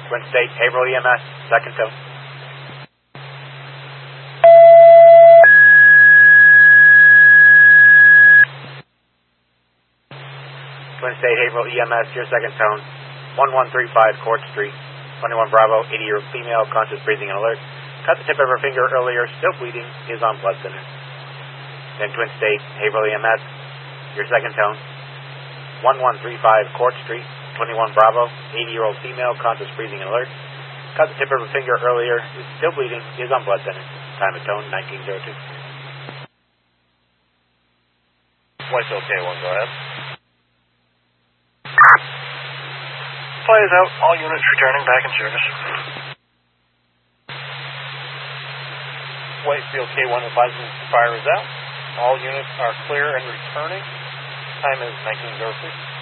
Twin State, Haverhill EMS, second tone. Twin State, Haverhill EMS, your second tone. 1135 Court Street, 21 Bravo, 80-year-old female, conscious breathing and alert. Cut the tip of her finger earlier, still bleeding, is on blood thinner. Then Twin State, Haverhill EMS, your second tone. 1135 Court Street, 21 Bravo, 80-year-old female, conscious breathing and alert. Cut the tip of her finger earlier, is still bleeding, is on blood thinner. Time of tone, 1902. Flight's okay, one, go ahead. Flight is out, all units returning back in service. Whitefield K1 advising fire is out. All units are clear and returning. Time is 19:03.